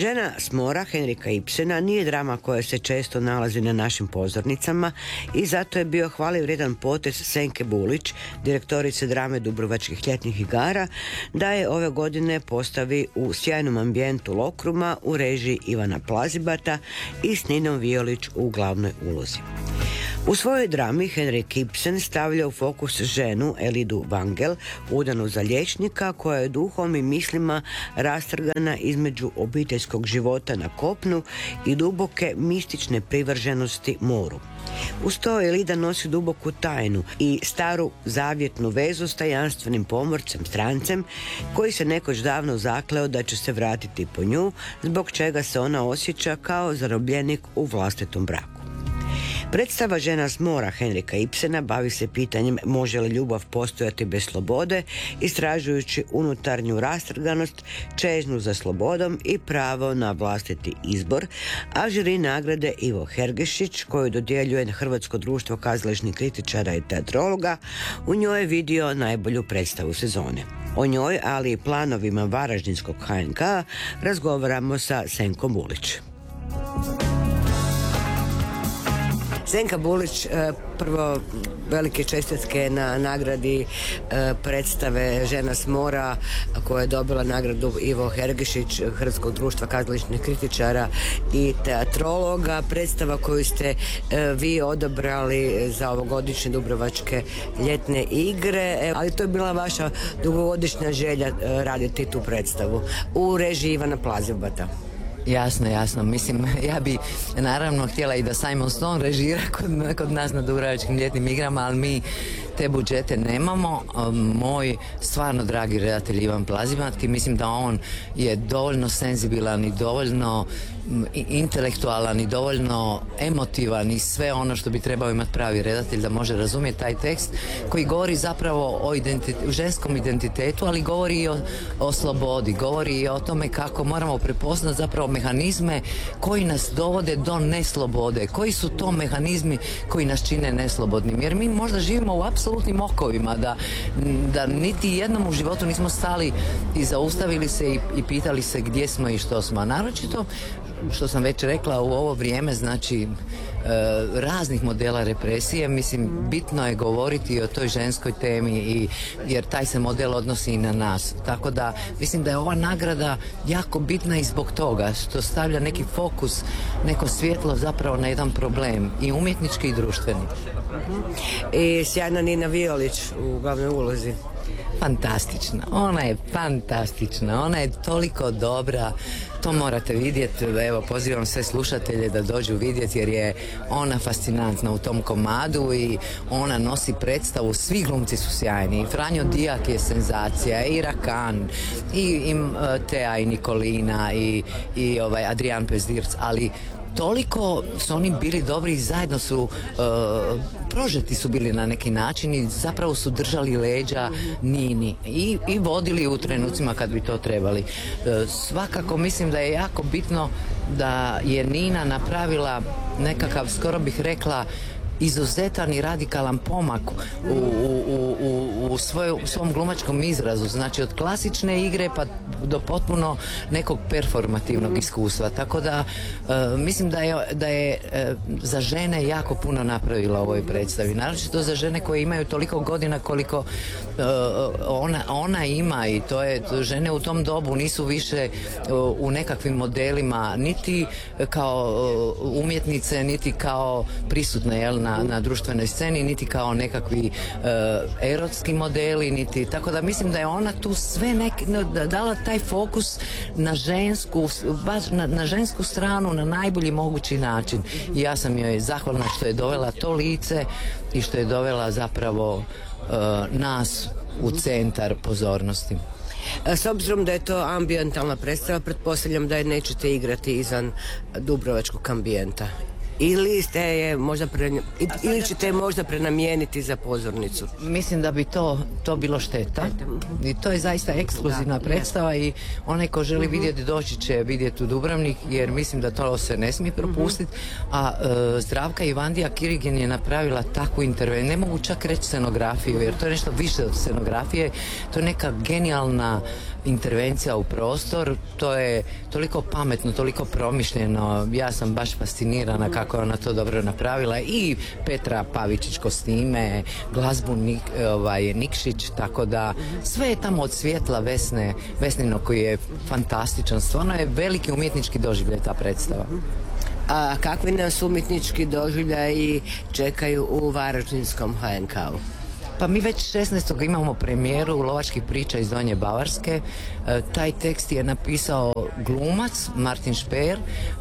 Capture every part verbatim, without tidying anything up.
Žena s mora Henrika Ibsena nije drama koja se često nalazi na našim pozornicama i zato je bio hvalevrijedan potez Senke Bulić, direktorice drame Dubrovačkih ljetnih igara, da je ove godine postavi u sjajnom ambijentu Lokruma u režiji Ivana Plazibata i s Ninom Violić u glavnoj ulozi. U svojoj drami Henrik Ibsen stavlja u fokus ženu Elidu Vangel, udanu za liječnika, koja je duhom i mislima rastrgana između obiteljskog života na kopnu i duboke mistične privrženosti moru. Uz to Elida nosi duboku tajnu i staru zavjetnu vezu s tajanstvenim pomorcem strancem koji se nekoć davno zakleo da će se vratiti po nju, zbog čega se ona osjeća kao zarobljenik u vlastitom braku. Predstava Žena s mora Henrika Ibsena bavi se pitanjem može li ljubav postojati bez slobode, istražujući unutarnju rastrganost, čežnju za slobodom i pravo na vlastiti izbor, a žiri nagrade Ivo Hergešić, koju dodjeljuje Hrvatsko društvo kazališnih kritičara i teatrologa, u njoj je vidio najbolju predstavu sezone. O njoj, ali i planovima Varaždinskog H N K razgovaramo sa Senkom Bulić. Senka Bulić, prvo velike čestitke na nagradi predstave Žena s mora koja je dobila nagradu Ivo Hergešić Hrvatskog društva kazališnih kritičara i teatrologa. Predstava koju ste vi odabrali za ovogodišnje Dubrovačke ljetne igre, ali to je bila vaša dugogodišnja želja raditi tu predstavu u režiji Ivana Plazibata. Jasno, jasno. Mislim, ja bi naravno htjela i da Simon Stone režira kod, kod nas na Dubrovačkim ljetnim igrama, ali mi te budžete nemamo. Moj stvarno dragi redatelj Ivan Plazimat, mislim da on je dovoljno senzibilan i dovoljno intelektualan i dovoljno emotivan i sve ono što bi trebao imati pravi redatelj da može razumjeti taj tekst koji govori zapravo o identite, ženskom identitetu, ali govori i o, o slobodi, govori i o tome kako moramo prepoznati zapravo mehanizme koji nas dovode do neslobode. Koji su to mehanizmi koji nas čine neslobodnim? Jer mi možda živimo u apsolutnim okovima, da, da niti jednom u životu nismo stali i zaustavili se i, i pitali se gdje smo i što smo. A naročito, što sam već rekla, u ovo vrijeme, znači, e, raznih modela represije, mislim, bitno je govoriti o toj ženskoj temi i, jer taj se model odnosi i na nas. Tako da, mislim da je ova nagrada jako bitna i zbog toga što stavlja neki fokus, neko svjetlo zapravo na jedan problem i umjetnički i društveni. I sjajna Nina Violić u glavnoj ulozi. Fantastična, ona je fantastična, ona je toliko dobra, to morate vidjeti, evo pozivam sve slušatelje da dođu vidjeti jer je ona fascinantna u tom komadu i ona nosi predstavu, svi glumci su sjajni, i Franjo Dijak je senzacija, i Rakan, i, i Tea i Nikolina i, i ovaj Adrian Pezdirc, ali toliko su oni bili dobri i zajedno su uh, prožeti su bili na neki način i zapravo su držali leđa Nini i, i vodili u trenucima kad bi to trebali. Uh, svakako mislim da je jako bitno da je Nina napravila nekakav, skoro bih rekla, izuzetan i radikalan pomak u, u, u, u, svoj, u svom glumačkom izrazu, znači od klasične igre pa do potpuno nekog performativnog iskustva, tako da e, mislim da je, da je e, za žene jako puno napravila u ovoj predstavi, naročito za žene koje imaju toliko godina koliko e, ona, ona ima, i to je, to žene u tom dobu nisu više e, u nekakvim modelima niti kao e, umjetnice, niti kao prisutne, jel, na Na, na društvenoj sceni, niti kao nekakvi uh, erotski modeli, niti, tako da mislim da je ona tu sve nek, dala taj fokus na žensku, baš na, na žensku stranu na najbolji mogući način. I ja sam joj zahvalna što je dovela to lice i što je dovela zapravo uh, nas u centar pozornosti. S obzirom da je to ambijentalna predstava, pretpostavljam da je nećete igrati izvan dubrovačkog ambijenta. ili ste je možda pre, ili ćete je možda prenamijeniti za pozornicu? Mislim da bi to, to bilo šteta i to je zaista ekskluzivna predstava i onaj ko želi vidjeti doći će vidjeti u Dubrovnik jer mislim da to se ne smije propustiti, a e, Zdravka Ivandija Kirigin je napravila takvu intervenciju, ne mogu čak reći scenografiju jer to je nešto više od scenografije, to je neka genijalna intervencija u prostor, to je toliko pametno, toliko promišljeno, ja sam baš fascinirana kako je ona to dobro napravila i Petra Pavičić kostime, glazbu Nik, ovaj, Nikšić, tako da sve je tamo od svjetla Vesne, Vesnino koji je fantastičan, stvarno je veliki umjetnički doživljaj ta predstava. A kakvi nas umjetnički doživljaji čekaju u Varaždinskom H N K-u? Pa mi već šesnaestog imamo premijeru Lovačkih priča iz Donje Bavarske. E, taj tekst je napisao glumac Martin Šper. E,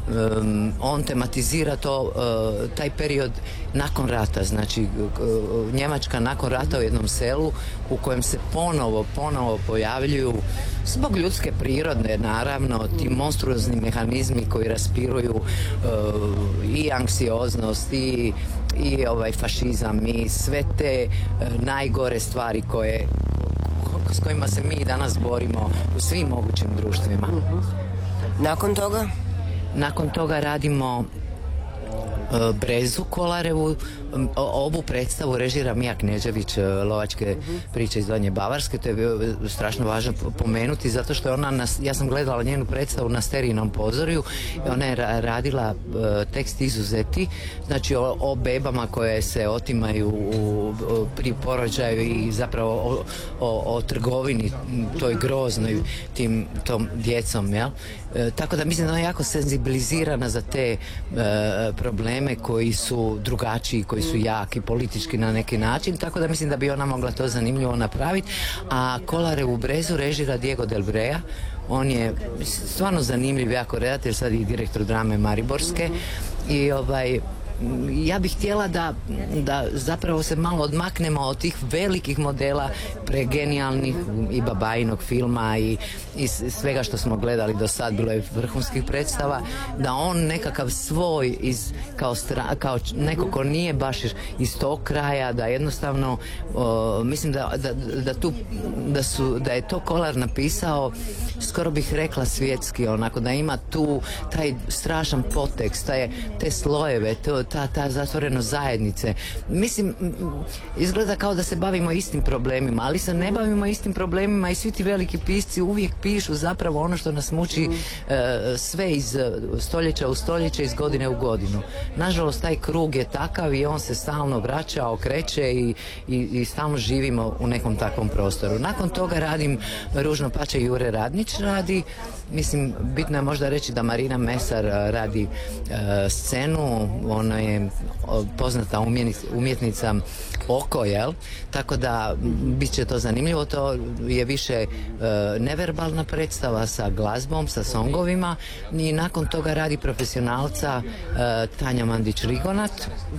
on tematizira to, e, taj period nakon rata, znači e, Njemačka nakon rata u jednom selu u kojem se ponovo, ponovo pojavljuju zbog ljudske prirode, naravno, ti monstruozni mehanizmi koji raspiruju e, i anksioznost i i ovaj fašizam i sve te e, najgore stvari koje, s kojima se mi danas borimo u svim mogućim društvima. Nakon toga? Nakon toga radimo e, Brezu Kolarevu, ovu predstavu režira Mija Knežević, Lovačke priče iz Donje Bavarske, to je bio strašno važno pomenuti zato što je ona, na, ja sam gledala njenu predstavu na Sterijnom pozorju i ona je radila tekst Izuzeti, znači o, o bebama koje se otimaju u, u, pri porođaju i zapravo o, o, o trgovini toj groznoj tim, tom djecom, jel? E, tako da mislim da ona je jako senzibilizirana za te e, probleme koji su drugačiji, koji su jaki politički na neki način, tako da mislim da bi ona mogla to zanimljivo napraviti. A Kolarevu Brezu režira Diego Del Brea, on je stvarno zanimljiv jako redatelj, sad i direktor drame Mariborske i ovaj ja bih htjela da, da zapravo se malo odmaknemo od tih velikih modela pregenijalnih i Babajinog filma i, i svega što smo gledali do sad, bilo je vrhunskih predstava, da on nekakav svoj iz, kao, stra, kao neko ko nije baš iz tog kraja, da jednostavno o, mislim da, da, da, tu, da, su, da je to Kolar napisao, skoro bih rekla svjetski, onako da ima tu taj strašan podtekst, taj, te slojeve, to, ta, ta zatvorenost zajednice. Mislim, izgleda kao da se bavimo istim problemima, ali se ne bavimo istim problemima i svi ti veliki pisci uvijek pišu zapravo ono što nas muči e, sve iz stoljeća u stoljeće, iz godine u godinu. Nažalost, taj krug je takav i on se stalno vraća, okreće i, i, i stalno živimo u nekom takvom prostoru. Nakon toga radim Ružno pače Jure Radnić radi. Mislim, bitno je možda reći da Marina Mesar radi e, scenu, ona je poznata umjetnica oko, jel? Tako da bit će to zanimljivo, to je više e, neverbalna predstava sa glazbom, sa songovima i nakon toga radi profesionalca e, Tanja Mandić-Rigonat.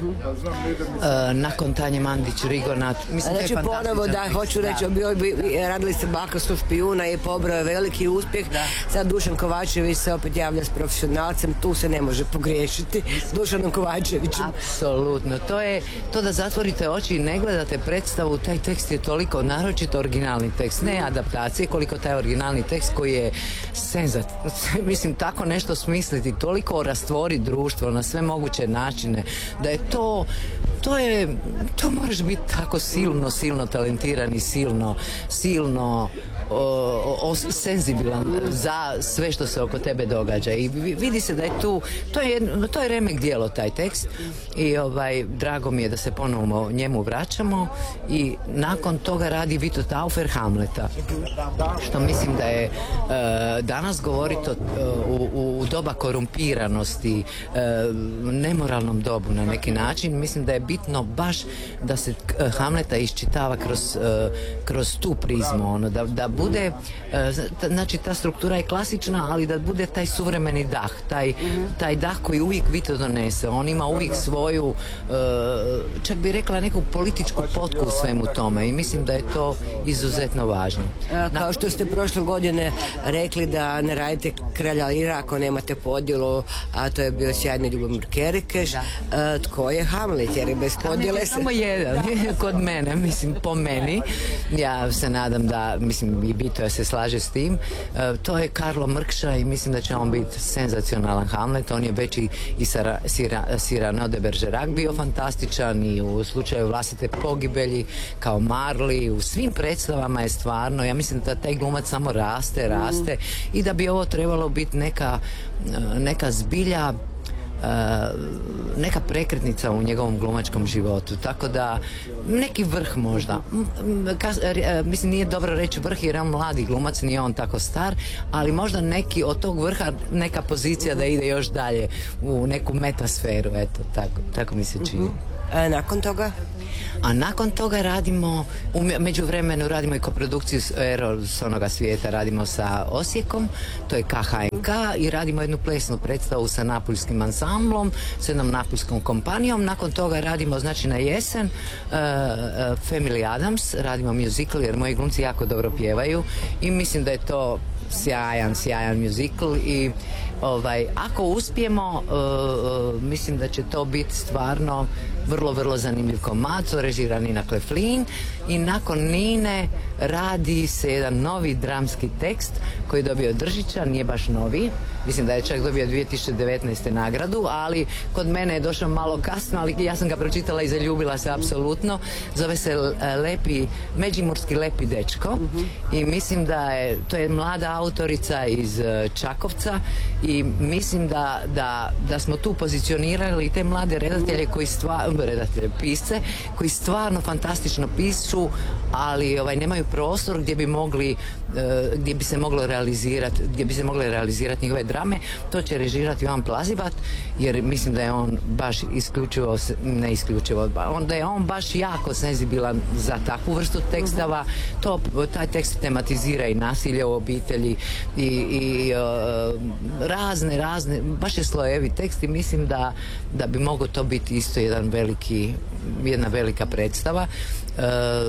E, nakon Tanje Mandić-Rigonat, mislim da je znači, ponovo da, hoću reći, da. Bi, radili ste Bakarskog špijuna i pobrao veliki uspjeh. Da. Sad Dušan Kovačević se opet javlja s profesionalcem, tu se ne može pogriješiti s Dušanom Kovačevićem. Apsolutno, to je to da zatvorite oči i ne gledate predstavu, taj tekst je toliko naročito originalni tekst, ne adaptacije, koliko taj originalni tekst koji je senzat, mislim tako nešto smisliti, toliko rastvori društvo na sve moguće načine, da je to to je, to moraš biti tako silno, silno talentiran i silno, silno o, o, senzibilan za sve što se oko tebe događa i vidi se da je tu, to je, to je remek djelo taj tekst i ovaj, drago mi je da se ponovno njemu vraćamo i nakon toga radi Vito Taufer Hamleta, što mislim da je e, danas govoriti u, u doba korumpiranosti, e, nemoralnom dobu na neki način, mislim da je bitno baš da se uh, Hamleta iščitava kroz, uh, kroz tu prizmu, ono, da, da bude, uh, znači ta struktura je klasična, ali da bude taj suvremeni dah, taj, taj dah koji uvijek Vito donese. On ima uvijek svoju, uh, čak bi rekla, neku političku potku u svemu tome i mislim da je to izuzetno važno. A, kao što ste prošle godine rekli da ne radite Kralja Lira ako nemate podjelu, a to je bio sjajni Ljubomir Kerikeš. A, tko je Hamlet? Jer je bez podjele se... Samo jedan, kod mene, mislim, po meni. Ja se nadam da, mislim, i Bito se slaže s tim. A, to je Karlo Mrkša i mislim da će on biti senzacionalan Hamlet. On je već i, i Sara, Sira, Cyrano de Bergerac bio fantastičan i u slučaju vlastite pogibelji kao Marley. U svim predstavama je stvarno, ja mislim da taj glumac samo raste, raste mm. i da bi ovo trebalo biti neka, neka zbilja, neka prekretnica u njegovom glumačkom životu, tako da neki vrh možda. Mislim, nije dobro reći vrh jer je on mladi glumac, nije on tako star, ali možda neki od tog vrha neka pozicija da ide još dalje u neku metasferu, eto, tako, tako mi se čini. A nakon toga? A nakon toga radimo, u međuvremenu radimo i koprodukciju Ero s onoga svijeta, radimo sa Osijekom, to je K H N K, i radimo jednu plesnu predstavu sa napuljskim ansamblom, s jednom napuljskom kompanijom. Nakon toga radimo, znači na jesen, uh, uh, Family Adams, radimo musical jer moji glumci jako dobro pjevaju i mislim da je to sjajan, sjajan musical i ovaj, ako uspijemo, uh, uh, mislim da će to biti stvarno vrlo, vrlo zanimljiv komad, režira Nina Kleflin i nakon Nine radi se jedan novi dramski tekst koji je dobio Držića, nije baš novi, mislim da je čak dobio dvije tisuće devetnaeste nagradu, ali kod mene je došao malo kasno, ali ja sam ga pročitala i zaljubila se apsolutno. Zove se Lepi, Međimurski lepi dečko i mislim da je, to je mlada autorica iz Čakovca i mislim da, da, da smo tu pozicionirali te mlade redatelje koji stvarno, redatelje, pisce, koji stvarno fantastično pišu, ali ovaj, nemaju prostor gdje bi mogli, gdje bi se moglo realizirati, gdje bi se mogle realizirati njihove drame. To će režirati Ivan Plazivat, jer mislim da je on baš isključivo, ne isključivo, onda je on baš jako senzibilan za takvu vrstu tekstava. To, taj tekst tematizira i nasilje u obitelji i, i uh, razne, razne, baš je slojevi tekst i mislim da, da bi mogao to biti isto jedan veliki, jedna velika predstava. Uh,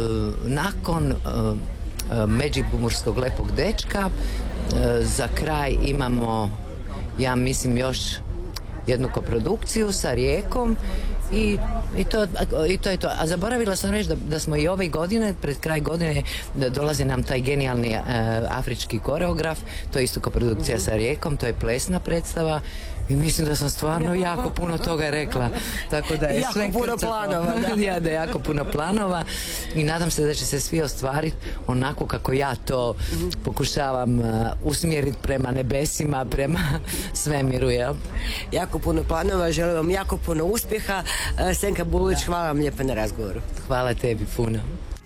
nakon uh, Međimurskog lepog dečka uh, za kraj imamo, ja mislim, još jednu koprodukciju sa Rijekom i, i, to, i to je to. A zaboravila sam reći da, da smo i ove godine, pred kraj godine, da dolazi nam taj genijalni uh, afrički koreograf, to je isto koprodukcija sa Rijekom, to je plesna predstava. I mislim da sam stvarno jako puno toga rekla. Tako da je jako sve puno krcato. planova, da. Ja, da je jako puno planova i nadam se da će se svi ostvariti onako kako ja to pokušavam uh, usmjeriti prema nebesima, prema svemiru, jel? Jako puno planova, želim vam jako puno uspjeha. Uh, Senka Bulić, hvala vam lijepo na razgovoru. Hvala tebi puno.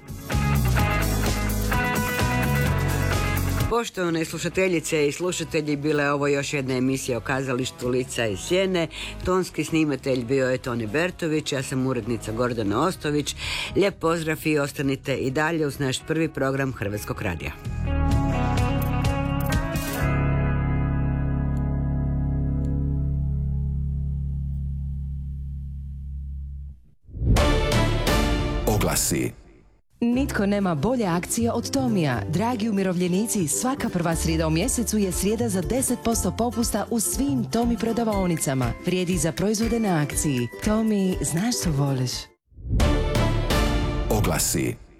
Poštovane slušateljice i slušatelji, bila je ovo još jedna emisija o kazalištu Lica i sjene. Tonski snimatelj bio je Toni Bertović, ja sam urednica Gordana Ostović. Lijep pozdrav i ostanite i dalje uz naš prvi program Hrvatskog radija. Oglasi. Nitko nema bolje akcije od Tomija. Dragi umirovljenici, svaka prva srijeda u mjesecu je srijeda za deset posto popusta u svim Tomi prodavaonicama. Vrijedi za proizvode na akciji. Tomi, znaš što voliš? Oglasi.